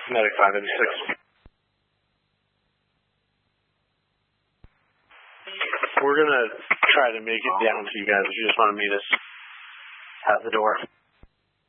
Medic 586. We're going to try to make it down to you guys if you just want to meet us at the door.